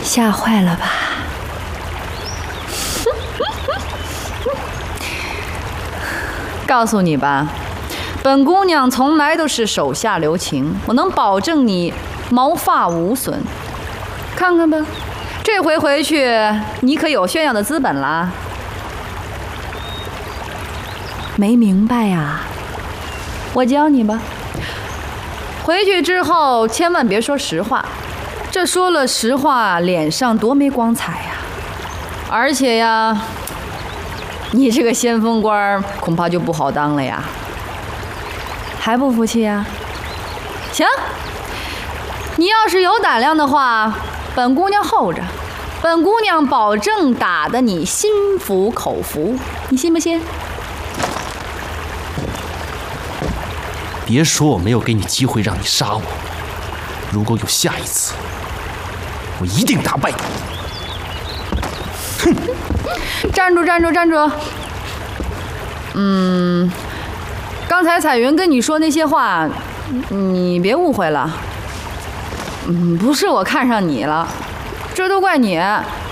吓坏了吧？告诉你吧，本姑娘从来都是手下留情，我能保证你毛发无损。看看吧，这回回去你可有炫耀的资本啦。没明白呀？我教你吧。回去之后千万别说实话，这说了实话脸上多没光彩呀！而且呀，你这个先锋官恐怕就不好当了呀。还不服气呀？行，你要是有胆量的话，本姑娘候着，本姑娘保证打得你心服口服，你信不信？ 别说我没有给你机会让你杀我，如果有下一次，我一定打败你。哼！ 站住！站住！站住！刚才彩云跟你说那些话，你别误会了。不是我看上你了，这都怪你。